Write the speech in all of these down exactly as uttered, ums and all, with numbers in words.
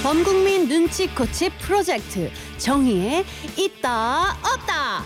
범국민 눈치코치 프로젝트 정의의 있다 없다.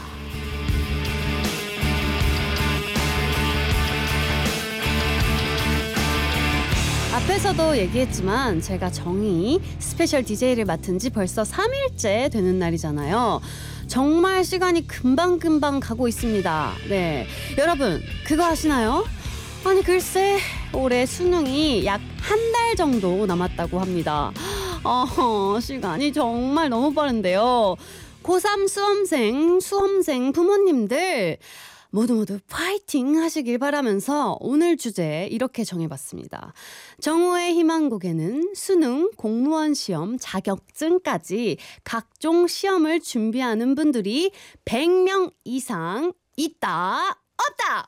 앞에서도 얘기했지만 제가 정의 스페셜 디제이를 맡은 지 벌써 삼 일째 되는 날이잖아요. 정말 시간이 금방금방 가고 있습니다. 네, 여러분 그거 아시나요? 아니 글쎄 올해 수능이 약 한 달 정도 남았다고 합니다. 어, 시간이 정말 너무 빠른데요. 고삼 수험생, 수험생 부모님들 모두 모두 파이팅 하시길 바라면서 오늘 주제 이렇게 정해봤습니다. 정오의 희망곡에는 수능, 공무원 시험, 자격증까지 각종 시험을 준비하는 분들이 백 명 이상 있다, 없다!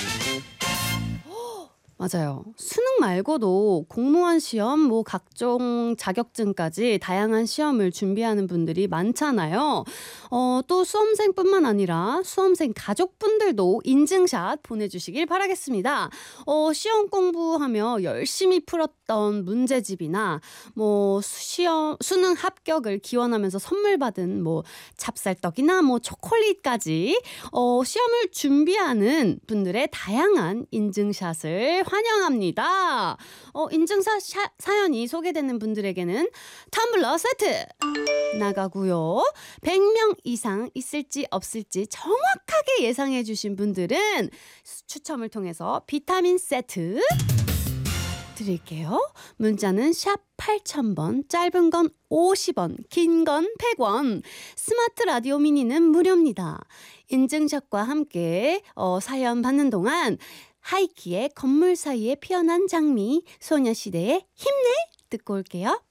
맞아요. 수능 말고도 공무원 시험, 뭐 각종 자격증까지 다양한 시험을 준비하는 분들이 많잖아요. 어, 또 수험생뿐만 아니라 수험생 가족분들도 인증샷 보내주시길 바라겠습니다. 어, 시험 공부하며 열심히 풀었던 문제집이나 뭐 시험 수능 합격을 기원하면서 선물 받은 뭐 찹쌀떡이나 뭐 초콜릿까지 어, 시험을 준비하는 분들의 다양한 인증샷을 환영합니다. 어, 인증사 샤, 사연이 소개되는 분들에게는 텀블러 세트 나가고요. 백 명 이상 있을지 없을지 정확하게 예상해 주신 분들은 추첨을 통해서 비타민 세트 드릴게요. 문자는 샵 팔천 번, 짧은 건 오십 원, 긴 건 백 원. 스마트 라디오 미니는 무료입니다. 인증샷과 함께 어, 사연 받는 동안 하이키의 건물 사이에 피어난 장미, 소녀시대의 힘내 듣고 올게요.